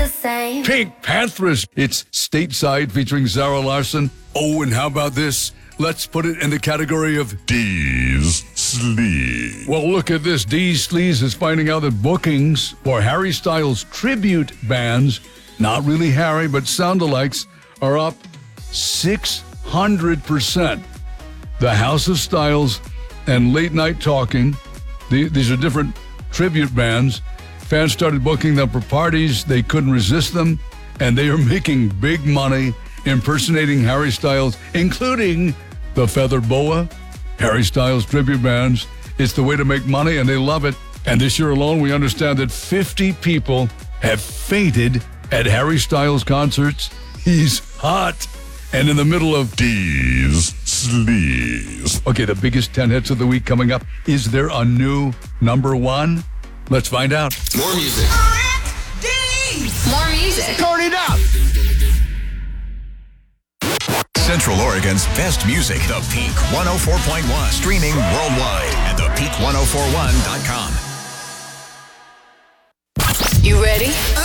the same. Pink Panthers. It's Stateside featuring Zara Larsson. Oh, and how about this? Let's put it in the category of D's Sleaze. well, look at this. D's Sleaze is finding out that bookings for Harry Styles tribute bands, not really Harry, but sound-alikes, are up 600%. The House of Styles and Late Night Talking, these are different tribute bands. Fans started booking them for parties. They couldn't resist them, and they are making big money impersonating Harry Styles, including the Feather Boa, Harry Styles tribute bands. It's the way to make money, and they love it. And this year alone, we understand that 50 people have fainted at Harry Styles concerts. He's hot. And in the middle of D's Sleaze. Okay, the biggest 10 hits of the week coming up. Is there a new number one? Let's find out. More music. More music. Turn it up. Central Oregon's best music. The Peak 104.1. Streaming worldwide at thepeak1041.com. You ready?